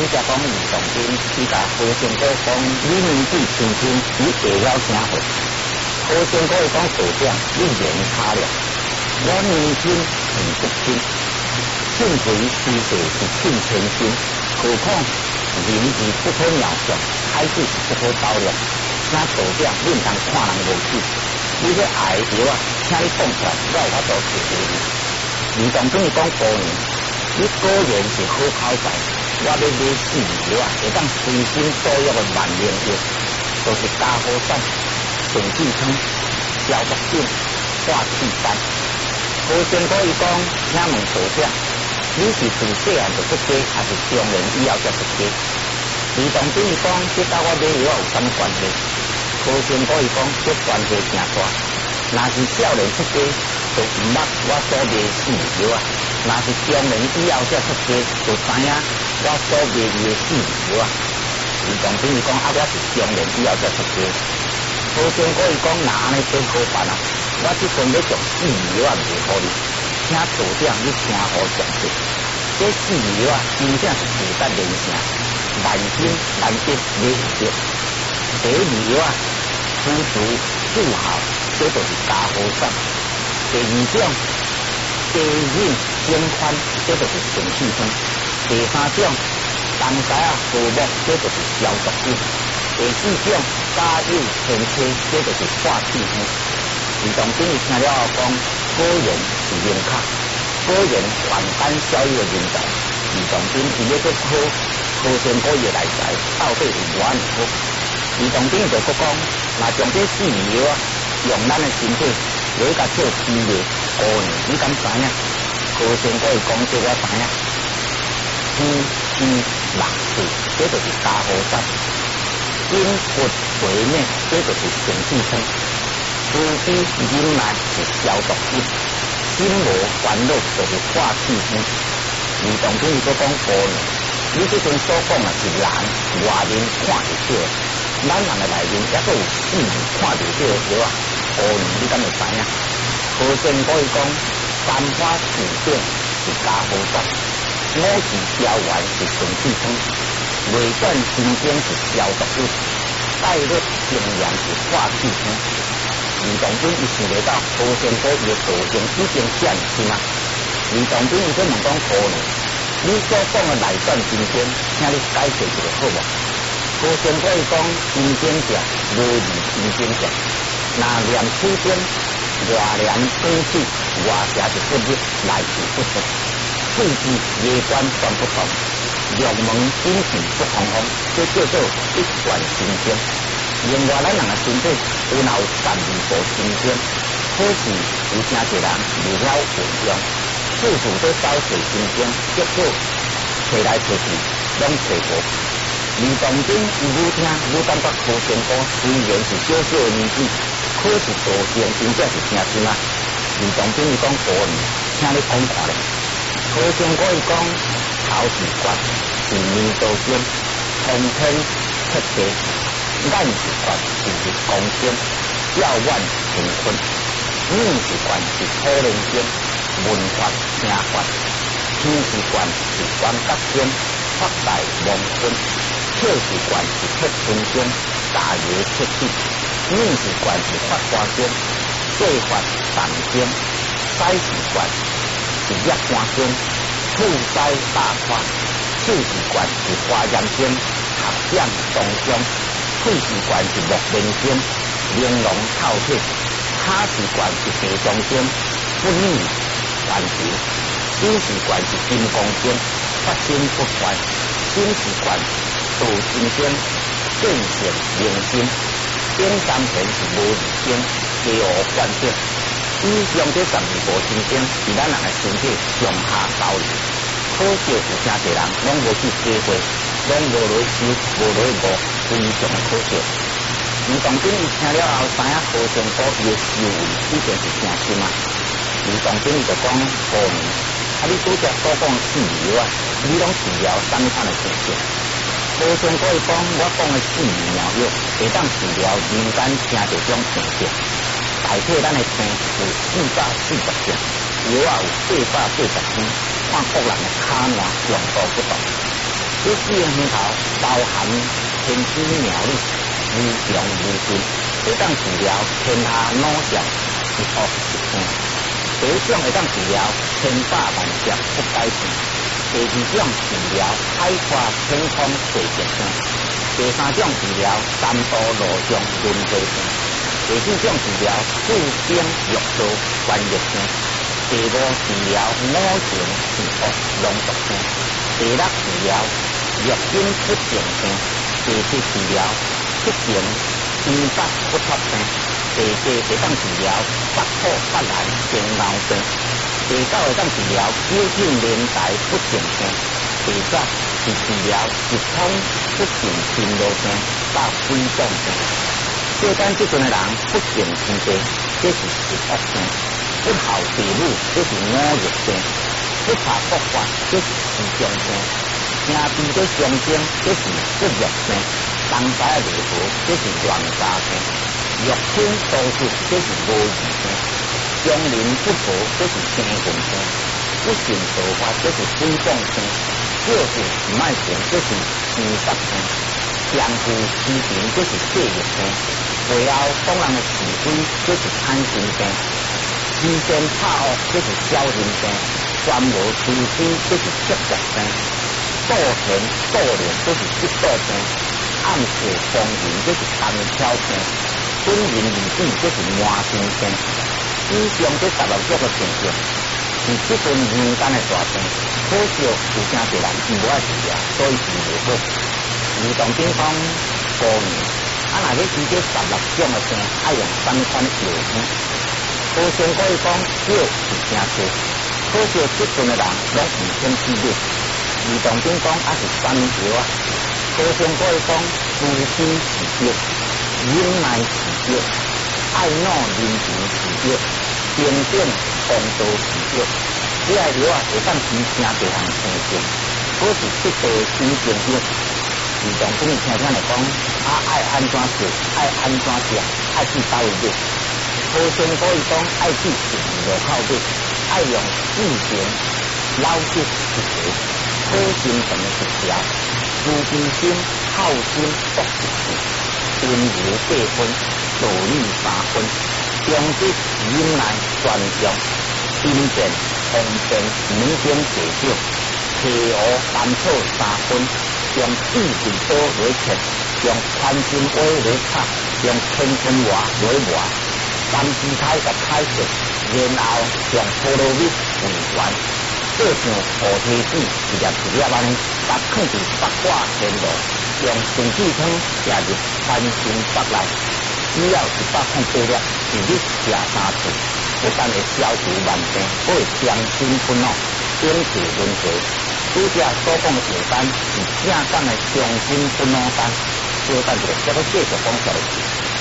只讲李总兵，伊甲何仙哥讲，你年纪轻轻，你会晓啥货？何仙哥会讲所长，你言差了。我年轻很不轻，幸亏世事是庆千金，何况人是不可描述，海水是不可倒量。那所长，恁通看人无起，你这爱的药啊，请你讲出来，我有法度解决你。李总兵伊讲过年，你果然是好口才。我要买四药啊，会当随心所欲的万灵药，就是加火散、顺气汤、消毒酒、化气丹。何仙哥伊讲，请问所长，你是自细汉就出家，还是中年以后才出家？李总兵伊讲，这甲我买药有啥物关系？何仙哥伊讲，这关系真大。若是少年出家，就毋捌我所卖四药啊；若是中年以后才出家，就知影我所卖的四药啊。李总兵伊讲，我是中年以后才出家。何仙哥伊讲，那安尼真好办啊！我即阵要将四药啊卖互你，请所长你听好详细。这四药啊，真正是自得人性，万金难得买唔着。第二药啊，粗俗富豪，这就是加火散。第二种，低饮精宽，这就是顺气汤。第三种，东西啊和睦，这就是消毒酒。第四种，加油天车，这就是化气汤。李总兵伊听了后讲，果然是名卡，果然万般逍遥的人才。李总兵伊要去考何仙哥伊来财，到底是偌尼好？李总兵就讲，若将这四药啊，用咱的身体来甲做治疗，你敢知影？何仙哥伊讲这我知影。天气冷气，这就是加火散；筋骨髓面，这就是顺气汤；司机忍耐是消毒剂；心魔烦恼就是化气汤。李总兵伊讲你这阵所讲啊是人外面看得到，咱人的内面也都有细看得到的药啊。你敢会知影？何仙哥伊讲，三花四种是加火散，五字胶原是顺气汤，内转心经是消毒剂，带热精阳是化气汤。李总兵伊想袂到何仙哥伊的道行已经这么深啊！李总兵伊在问讲你所讲的内转心经，请你解释一下好无？何仙哥伊讲，心经者无二心经者，若念此经，外念生气，外邪是不入，内是不出，四肢夜观全不同，六门精气不同风，这叫做一贯心经。另外，咱人的身体有12部心经，可是有真侪人未晓运用。四处都找水心经，结果找来找去拢找无。李总兵伊愈听愈感觉何仙哥虽然是小小的年纪，可是道行真正是真深啊。李总兵伊讲何年，请你讲看咧。何仙哥伊讲头是关，是面道经，通天彻地；眼是关，就是光经，要万乾坤；耳是关，是土灵经。文法听法，天是关是关角经，发大望春；气是关是铁春经，大爷切气；命是关是发花经，岁发胆经；腮是关是叶花经，吐腮大花；手是关是花炎经，合掌中中；腿是关是木面经，玲珑透体；脚是关是地中经，不逆。关节，手是关是金刚经，发心不坏；心是关道心经，见性明心；点三田是无二经，皆无幻境。以上这12部心经是咱人的身体上下道理，可惜有真侪人拢无去体会，拢无落修，无落悟，非常可惜。李总兵伊听了后，知影何仙哥伊的修为已经是真深啊。李总兵伊就讲你拄则所讲四药啊，你拢治疗啥物款的病症？何仙哥伊讲，我讲的四苗药会当治疗民间听着种病症，大体咱的病有440种，药啊有880支，看个人的卡脉强度不同。 这四个耳头包含天枝苗栗、无穷无尽，会当治疗天下脑症、一恶一病。第一种会当治疗千百万疾不改病。第二种治疗海阔天空地极病。第三种治疗三途路上轮回病。第四种治疗四经欲道关欲病。第五治疗五行是恶龙毒病。第六治疗月经不正病。第七治疗七情阴煞不脱病。第八会当治疗腹苦腹难经毛病。第九会当治疗九经连带不正病。第十是治疗一通不正经络病、甲水肿病。世间这阵的人不正经病，这是恶病；不孝弟女，这是五欲病；不查国法，这是四种病；兄弟在相争，这是不欲病；东西离合，这是乱家病；欲亲多事，这是无义病；乡邻不和，这是生分病；不信道法，这是水肿病；做事唔爱行，这是生杀病；相互欺骗，这是血液病；背后讲人的是非，这是贪心病；欺善怕恶，这是小人病；专无是非，这是积极病；妒贤妒廉，这是嫉妒病；暗示风云，这是单挑病；损人利己，这是满心病。以上这16种的病症，是这阵民间的大病，可惜有真侪人唔爱治疗，所以治袂好。儿童健康5年，若要治这16种的病，爱用3款药物。好先可以讲药是真多，可惜这阵的人拢唔肯治疗。儿童健康也是3药啊。好先可以讲司机是药，忍耐是药，爱闹人情是药，平等风度是药。这些药会当治真侪项病症，可是这地真正药。儿童这么听听来讲，爱安怎做，爱安怎食，爱去倒位买。好先可以讲爱去食路口买，爱用四情老血一条，好心肠一条，慈悲心、孝心各一条，温柔8分，道理3分，忠直忍耐全用，心正方便五种地少，皮蚵甘草3分。用智慧刀来切，用宽心话来插，用千春话来磨，三支开甲开切，然后用菠萝蜜为完，做像菩提子一粒一粒安尼，把放伫八卦天路，用顺气汤加入宽心腹内，只要108粒，一日食3次，不但会消除万病，还会强身不老，顶治轮回。拄只所讲的药单是正港的伤心不老单，小等一下，再继续讲下去。